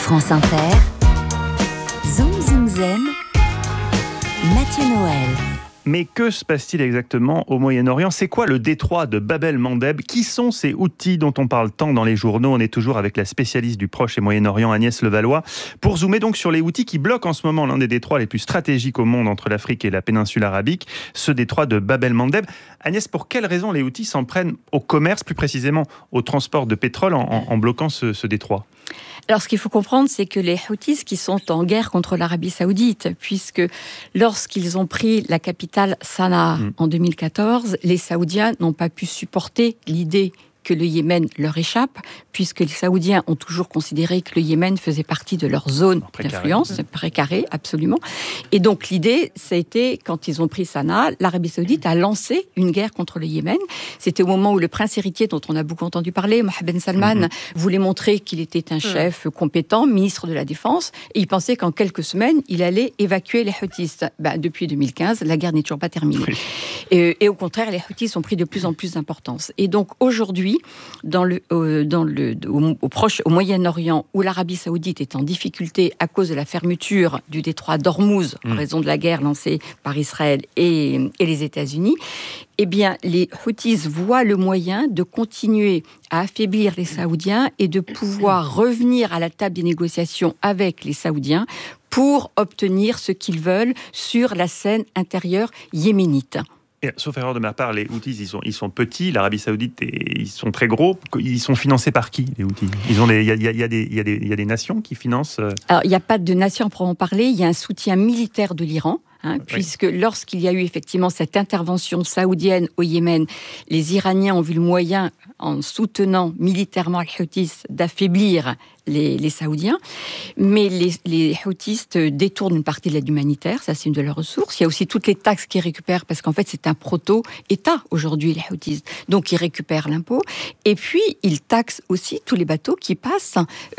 France Inter, Zoom Zoom Zen, Mathieu Noël. Mais que se passe-t-il exactement au Moyen-Orient ? C'est quoi le détroit de Bab el-Mandeb ? Qui sont ces outils dont on parle tant dans les journaux ? On est toujours avec la spécialiste du Proche et Moyen-Orient, Agnès Levallois, pour zoomer donc sur les outils qui bloquent en ce moment l'un des détroits les plus stratégiques au monde entre l'Afrique et la péninsule arabique, ce détroit de Bab el-Mandeb. Agnès, pour quelles raisons les outils s'en prennent au commerce, plus précisément au transport de pétrole en bloquant ce détroit ? Alors, ce qu'il faut comprendre, c'est que les Houthis qui sont en guerre contre l'Arabie Saoudite, puisque lorsqu'ils ont pris la capitale Sanaa en 2014, les Saoudiens n'ont pas pu supporter l'idée que le Yémen leur échappe, puisque les Saoudiens ont toujours considéré que le Yémen faisait partie de leur zone d'influence, précaré, absolument. Et donc l'idée, ça a été, quand ils ont pris Sanaa, l'Arabie Saoudite a lancé une guerre contre le Yémen. C'était au moment où le prince héritier, dont on a beaucoup entendu parler, Mohammed ben Salman, voulait montrer qu'il était un chef compétent, ministre de la Défense, et il pensait qu'en quelques semaines, il allait évacuer les Houthis. Depuis 2015, la guerre n'est toujours pas terminée. Oui. Et au contraire, les Houthis ont pris de plus en plus d'importance. Et donc aujourd'hui, au Moyen-Orient, où l'Arabie Saoudite est en difficulté à cause de la fermeture du détroit d'Ormuz, en raison de la guerre lancée par Israël et les États-Unis, eh bien, les Houthis voient le moyen de continuer à affaiblir les Saoudiens et de pouvoir revenir à la table des négociations avec les Saoudiens pour obtenir ce qu'ils veulent sur la scène intérieure yéménite. Et, sauf erreur de ma part, les Houthis, ils sont petits, l'Arabie Saoudite, ils sont très gros. Ils sont financés par qui, les Houthis ? Il y a des nations qui financent Alors, il n'y a pas de nation à proprement parler, il y a un soutien militaire de l'Iran. Puisque lorsqu'il y a eu effectivement cette intervention saoudienne au Yémen, les Iraniens ont vu le moyen, en soutenant militairement les Houthis, d'affaiblir les Saoudiens. Mais les Houthis détournent une partie de l'aide humanitaire, ça c'est une de leurs ressources. Il y a aussi toutes les taxes qu'ils récupèrent, parce qu'en fait c'est un proto-État aujourd'hui, les Houthis. Donc ils récupèrent l'impôt. Et puis ils taxent aussi tous les bateaux qui passent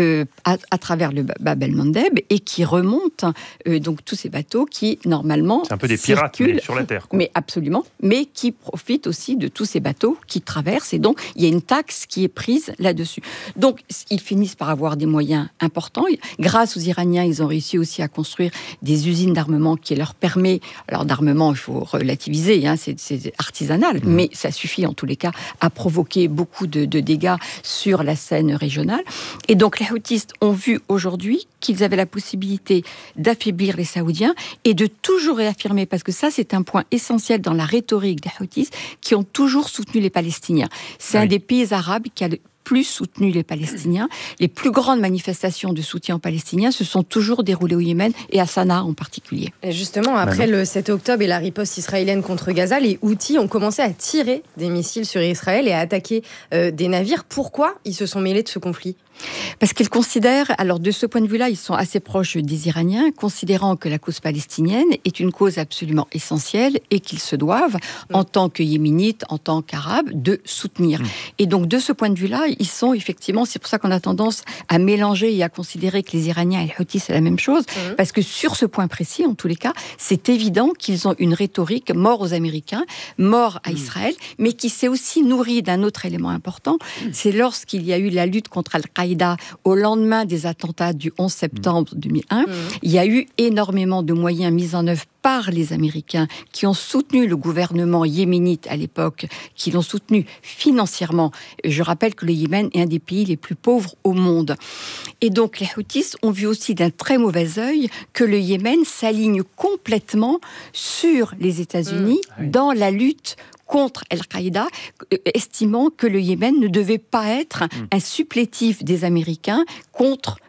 à travers le Bab el-Mandeb et qui remontent, donc tous ces bateaux qui normalement c'est un peu des pirates mais sur la terre, quoi. Mais absolument, mais qui profitent aussi de tous ces bateaux qui traversent. Et donc il y a une taxe qui est prise là-dessus. Donc ils finissent par avoir des moyens importants. Grâce aux Iraniens, ils ont réussi aussi à construire des usines d'armement qui leur permet, alors d'armement, il faut relativiser, c'est artisanal, mais ça suffit en tous les cas à provoquer beaucoup de dégâts sur la scène régionale. Et donc les Houthis ont vu aujourd'hui qu'ils avaient la possibilité d'affaiblir les Saoudiens et de toujours réaffirmer, parce que ça c'est un point essentiel dans la rhétorique des Houthis, qui ont toujours soutenu les Palestiniens. C'est un des pays arabes qui a plus soutenu les Palestiniens. Les plus grandes manifestations de soutien aux Palestiniens se sont toujours déroulées au Yémen et à Sanaa en particulier. Et justement, après le 7 octobre et la riposte israélienne contre Gaza, les Houthis ont commencé à tirer des missiles sur Israël et à attaquer des navires. Pourquoi ils se sont mêlés de ce conflit ? Parce qu'ils considèrent, alors de ce point de vue-là, ils sont assez proches des Iraniens, considérant que la cause palestinienne est une cause absolument essentielle et qu'ils se doivent, en tant que yéménites, en tant qu'arabes, de soutenir. Et donc de ce point de vue-là, ils sont effectivement, c'est pour ça qu'on a tendance à mélanger et à considérer que les Iraniens et les Houthis c'est la même chose, parce que sur ce point précis, en tous les cas, c'est évident qu'ils ont une rhétorique mort aux Américains, mort à Israël, mais qui s'est aussi nourrie d'un autre élément important, c'est lorsqu'il y a eu la lutte contre Al-Qaïda au lendemain des attentats du 11 septembre 2001, il y a eu énormément de moyens mis en œuvre par les Américains qui ont soutenu le gouvernement yéménite à l'époque, qui l'ont soutenu financièrement. Je rappelle que le Yémen est un des pays les plus pauvres au monde. Et donc les Houthis ont vu aussi d'un très mauvais œil que le Yémen s'aligne complètement sur les États-Unis dans la lutte contre Al-Qaïda, estimant que le Yémen ne devait pas être un supplétif des Américains contre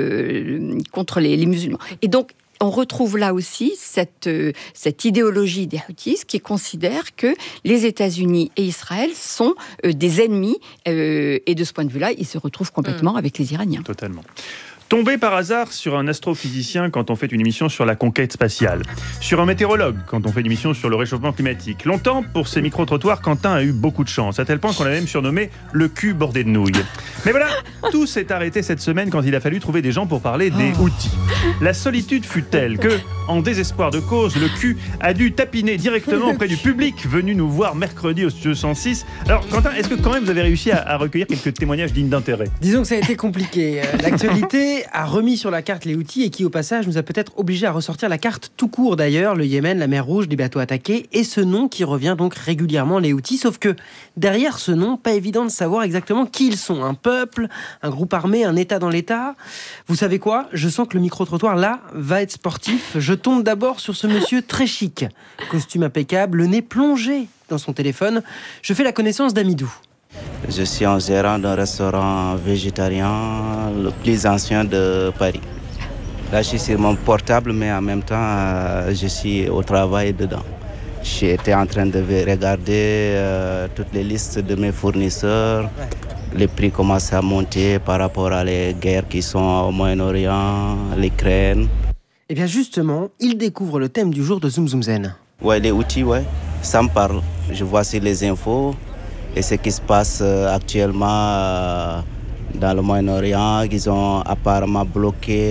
les musulmans. Et donc, on retrouve là aussi cette idéologie des Houthis qui considère que les États-Unis et Israël sont des ennemis, et de ce point de vue-là, ils se retrouvent complètement avec les Iraniens. Totalement. Tomber par hasard sur un astrophysicien quand on fait une émission sur la conquête spatiale. Sur un météorologue quand on fait une émission sur le réchauffement climatique. Longtemps, pour ces micro-trottoirs, Quentin a eu beaucoup de chance, à tel point qu'on l'a même surnommé le cul bordé de nouilles. Mais voilà, tout s'est arrêté cette semaine quand il a fallu trouver des gens pour parler des Houthis. La solitude fut telle que, en désespoir de cause, le cul a dû tapiner directement auprès du public venu nous voir mercredi au Studio 106. Alors, Quentin, est-ce que quand même vous avez réussi à recueillir quelques témoignages dignes d'intérêt ? Disons que ça a été compliqué. L'actualité L'actualité a remis sur la carte les Houthis et qui, au passage, nous a peut-être obligés à ressortir la carte tout court d'ailleurs. Le Yémen, la mer Rouge, des bateaux attaqués et ce nom qui revient donc régulièrement, les Houthis. Sauf que derrière ce nom, pas évident de savoir exactement qui ils sont. Un peuple, un groupe armé, un État dans l'État. Vous savez quoi ? Je sens que le micro-trottoir là va être sportif. Je tombe d'abord sur ce monsieur très chic. Costume impeccable, le nez plongé dans son téléphone. Je fais la connaissance d'Amidou. Je suis un gérant d'un restaurant végétarien le plus ancien de Paris. Là, je suis sur mon portable, mais en même temps, je suis au travail dedans. J'étais en train de regarder toutes les listes de mes fournisseurs. Les prix commencent à monter par rapport à les guerres qui sont au Moyen-Orient, l'Ukraine. Et bien justement, il découvre le thème du jour de Zoom Zoom Zen. Ouais, les Houthis, ouais, ça me parle. Je vois sur les infos. Et ce qui se passe actuellement dans le Moyen-Orient, ils ont apparemment bloqué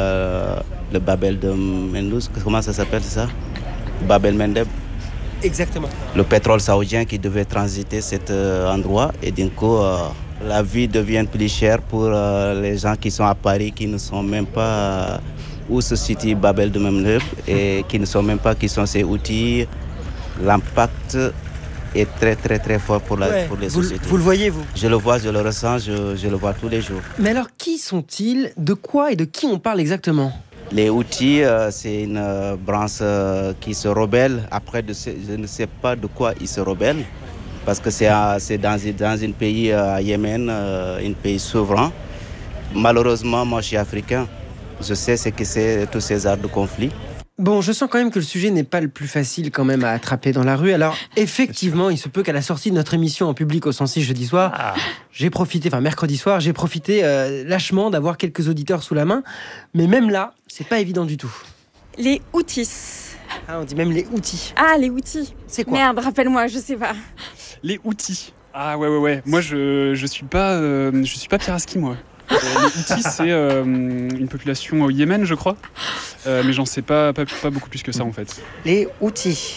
le Babel de Mendous. Comment ça s'appelle ça ? Babel Mendeb. Exactement. Le pétrole saoudien qui devait transiter cet endroit. Et d'un coup, la vie devient plus chère pour les gens qui sont à Paris, qui ne sont même pas où se situe Babel de Mendeb et qui ne sont même pas qui sont ces Houthis. L'impact est très très très fort pour les sociétés. Vous le voyez, vous ? Je le vois, je le ressens, je le vois tous les jours. Mais alors, qui sont-ils ? De quoi et de qui on parle exactement ? Les Houthis, c'est une branche qui se rebelle. Après, je ne sais pas de quoi ils se rebellent. Parce que c'est dans un pays, Yémen, un pays souverain. Malheureusement, moi je suis africain. Je sais ce que c'est tous ces arts de conflit. Bon, je sens quand même que le sujet n'est pas le plus facile quand même à attraper dans la rue. Alors, effectivement, il se peut qu'à la sortie de notre émission en public au 106 jeudi soir, mercredi soir, j'ai profité lâchement d'avoir quelques auditeurs sous la main. Mais même là, c'est pas évident du tout. Les Houthis. Ah, on dit même les Houthis. Ah, les Houthis. C'est quoi ? Merde, rappelle-moi, je sais pas. Les Houthis. Ah ouais. Moi, je suis pas Pieraski, moi. Les Houthis, c'est une population au Yémen, je crois. Mais j'en sais pas beaucoup plus que ça, en fait. Les Houthis.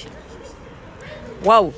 Waouh.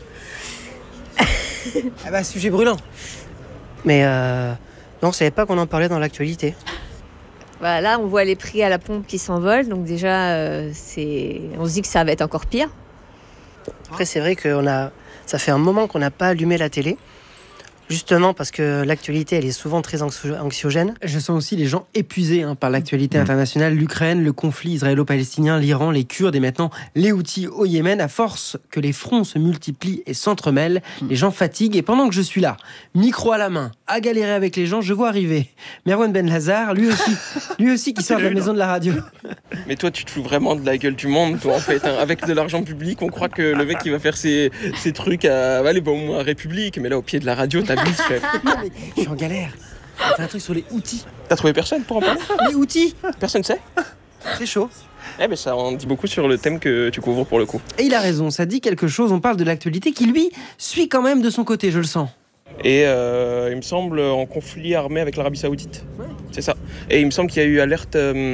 Ah bah, sujet brûlant. Mais non, on savait pas qu'on en parlait dans l'actualité. Voilà, là, on voit les prix à la pompe qui s'envolent. Donc déjà, on se dit que ça va être encore pire. Après, c'est vrai que ça fait un moment qu'on n'a pas allumé la télé. Justement parce que l'actualité, elle est souvent très anxiogène. Je sens aussi les gens épuisés par l'actualité internationale. L'Ukraine, le conflit israélo-palestinien, l'Iran, les Kurdes et maintenant les Houthis au Yémen. À force que les fronts se multiplient et s'entremêlent, les gens fatiguent. Et pendant que je suis là, micro à la main, à galérer avec les gens, je vois arriver Merwan Ben Lazar, lui aussi qui sort de la maison de la radio. Mais toi, tu te fous vraiment de la gueule du monde, toi, en fait. Avec de l'argent public, on croit que le mec, il va faire ses trucs à République. Mais là, au pied de la radio, t'as chef. Non, mais je suis en galère. On fait un truc sur les Houthis. T'as trouvé personne pour en parler ? Les Houthis. Personne sait ? C'est chaud. Mais ça en dit beaucoup sur le thème que tu couvres pour le coup. Et il a raison, ça dit quelque chose. On parle de l'actualité qui, lui, suit quand même de son côté, je le sens. Et il me semble en conflit armé avec l'Arabie Saoudite. Ouais. C'est ça. Et il me semble qu'il y a eu alerte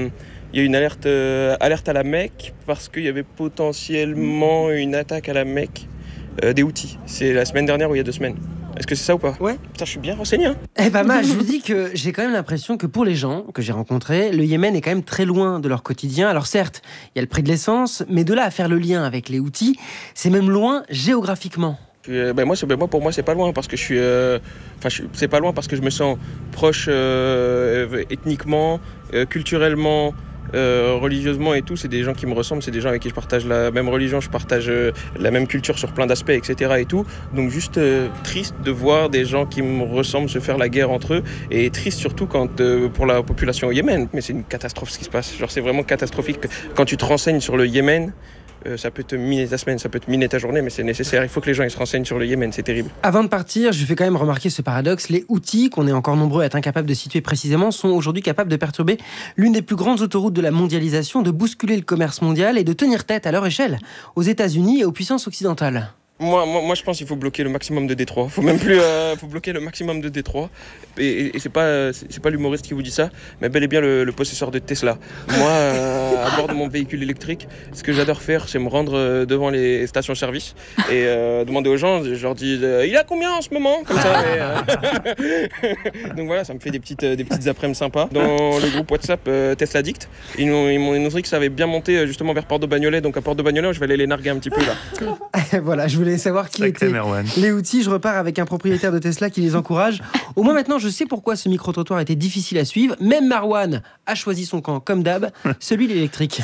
à la Mecque parce qu'il y avait potentiellement une attaque à la Mecque des Houthis. C'est la semaine dernière ou il y a 2 semaines. Est-ce que c'est ça ou pas ? Ouais. Putain, je suis bien renseigné. Hein. Je vous dis que j'ai quand même l'impression que pour les gens que j'ai rencontrés, le Yémen est quand même très loin de leur quotidien. Alors certes, il y a le prix de l'essence, mais de là à faire le lien avec les Houthis, c'est même loin géographiquement. Pour moi, c'est pas loin parce que c'est pas loin parce que je me sens proche ethniquement, culturellement. Religieusement et tout, c'est des gens qui me ressemblent, c'est des gens avec qui je partage la même religion, je partage la même culture sur plein d'aspects, etc. et tout. Donc juste triste de voir des gens qui me ressemblent se faire la guerre entre eux et triste surtout pour la population au Yémen. Mais c'est une catastrophe ce qui se passe. Genre c'est vraiment catastrophique. Quand tu te renseignes sur le Yémen, ça peut te miner ta semaine, ça peut te miner ta journée, mais c'est nécessaire. Il faut que les gens ils se renseignent sur le Yémen, c'est terrible. Avant de partir, je fais quand même remarquer ce paradoxe. Les Houthis, qu'on est encore nombreux à être incapables de situer précisément, sont aujourd'hui capables de perturber l'une des plus grandes autoroutes de la mondialisation, de bousculer le commerce mondial et de tenir tête à leur échelle aux États-Unis et aux puissances occidentales. Moi, je pense qu'il faut bloquer le maximum de Détroit. Faut même plus, faut bloquer le maximum de Détroit. Et c'est pas l'humoriste qui vous dit ça, mais bel et bien le possesseur de Tesla. Moi, à bord de mon véhicule électrique, ce que j'adore faire, c'est me rendre devant les stations-service et demander aux gens. Je leur dis, il a combien en ce moment, comme ça. Donc voilà, ça me fait des petites après-midi sympas. Dans le groupe WhatsApp Tesla Addict, ils m'ont dit que ça avait bien monté justement vers Port-de-Bagnolet. Donc à Port-de-Bagnolet, je vais aller les narguer un petit peu là. Voilà, je voulais savoir qui étaient les outils. Je repars avec un propriétaire de Tesla qui les encourage. Au moins maintenant, je sais pourquoi ce micro-trottoir était difficile à suivre. Même Marwan a choisi son camp, comme d'hab, celui de l'électrique.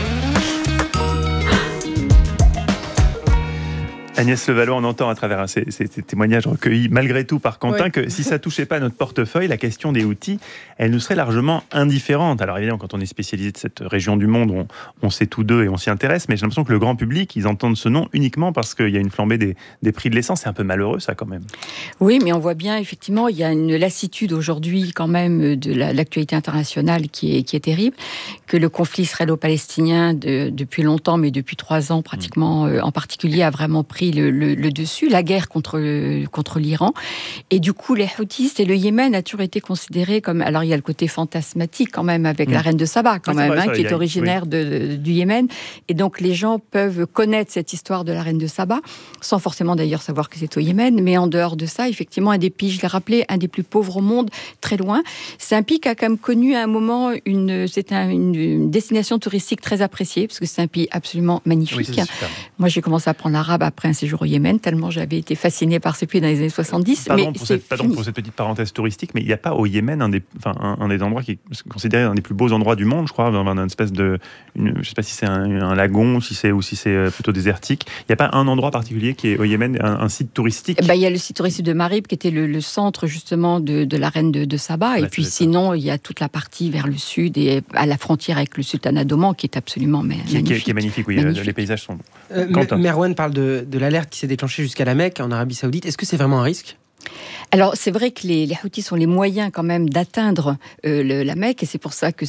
Agnès Levallois, on entend à travers ces témoignages recueillis malgré tout par Quentin que si ça touchait pas notre portefeuille, la question des outils, elle nous serait largement indifférente. Alors évidemment, quand on est spécialisé de cette région du monde, on sait tous deux et on s'y intéresse, mais j'ai l'impression que le grand public, ils entendent ce nom uniquement parce qu'il y a une flambée des prix de l'essence. C'est un peu malheureux ça quand même. Oui, mais on voit bien effectivement, il y a une lassitude aujourd'hui quand même de l'actualité internationale qui est terrible, que le conflit israélo-palestinien depuis longtemps, mais depuis 3 ans pratiquement en particulier, a vraiment pris le dessus, la guerre contre l'Iran. Et du coup, les Houthis et le Yémen a toujours été considéré comme... Alors, il y a le côté fantasmatique quand même, avec la reine de Saba, quand même, qui est originaire du Yémen. Et donc, les gens peuvent connaître cette histoire de la reine de Saba, sans forcément d'ailleurs savoir que c'est au Yémen. Mais en dehors de ça, effectivement, un des pays, je l'ai rappelé, un des plus pauvres au monde, très loin. C'est un pays qui a quand même connu à un moment une destination touristique très appréciée, parce que c'est un pays absolument magnifique. Oui, moi, j'ai commencé à apprendre l'arabe après un séjour au Yémen, tellement j'avais été fascinée par ce pays dans les années 70. Pardon pour cette petite parenthèse touristique, mais il n'y a pas au Yémen un des endroits qui est considéré un des plus beaux endroits du monde, je crois, une espèce de... je ne sais pas si c'est un lagon, ou si c'est plutôt désertique. Il n'y a pas un endroit particulier qui est au Yémen, un site touristique? Il y a le site touristique de Marib, qui était le centre justement de la reine de Saba. Et puis sinon, il y a toute la partie vers le sud et à la frontière avec le sultanat d'Oman, qui est absolument magnifique. Qui est magnifique, oui. Magnifique. Les paysages sont beaux. Merwan parle de l'alerte qui s'est déclenchée jusqu'à la Mecque, en Arabie Saoudite. Est-ce que c'est vraiment un risque ? Alors, c'est vrai que les Houthis ont les moyens quand même d'atteindre la Mecque, et c'est pour ça que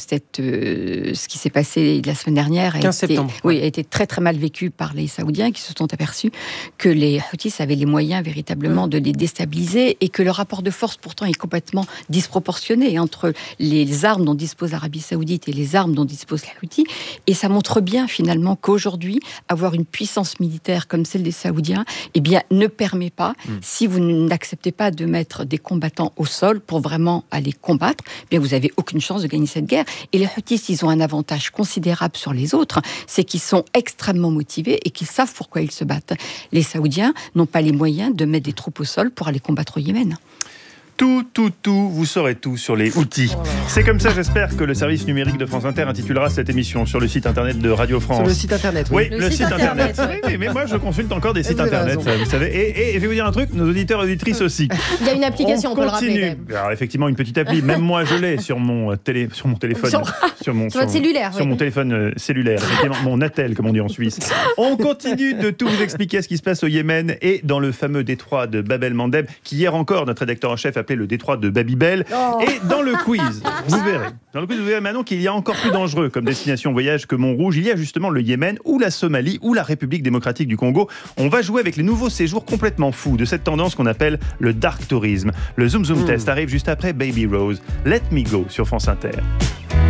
ce qui s'est passé la semaine dernière a été très très mal vécu par les Saoudiens, qui se sont aperçus que les Houthis avaient les moyens véritablement de les déstabiliser, et que le rapport de force pourtant est complètement disproportionné entre les armes dont dispose l'Arabie Saoudite et les armes dont disposent les Houthis. Et ça montre bien finalement qu'aujourd'hui, avoir une puissance militaire comme celle des Saoudiens, ne permet pas, si vous n'acceptez pas de mettre des combattants au sol pour vraiment aller combattre, vous n'avez aucune chance de gagner cette guerre. Et les Houthis, ils ont un avantage considérable sur les autres, c'est qu'ils sont extrêmement motivés et qu'ils savent pourquoi ils se battent. Les Saoudiens n'ont pas les moyens de mettre des troupes au sol pour aller combattre au Yémen. Tout, vous saurez tout sur les outils. C'est comme ça, j'espère, que le service numérique de France Inter intitulera cette émission sur le site internet de Radio France. Sur le site internet, oui. Oui, le site internet. Oui, mais moi, je consulte encore des sites internet, vous savez. Et je vais vous dire un truc, nos auditeurs et auditrices aussi. Il y a une application, on peut le rappeler. Alors, effectivement, une petite appli. Même moi, je l'ai sur mon téléphone. Sur votre cellulaire. Sur mon téléphone cellulaire. Mon attel, comme on dit en Suisse. On continue de tout vous expliquer ce qui se passe au Yémen et dans le fameux détroit de Bab el-Mandeb, qui hier encore, notre rédacteur en chef appelé le détroit de Babybel. Et dans le quiz, vous verrez maintenant qu'il y a encore plus dangereux comme destination voyage que Montrouge. Il y a justement le Yémen ou la Somalie ou la République démocratique du Congo. On va jouer avec les nouveaux séjours complètement fous de cette tendance qu'on appelle le dark tourisme. Le Zoom Zoom Test arrive juste après Baby Rose. Let Me Go sur France Inter.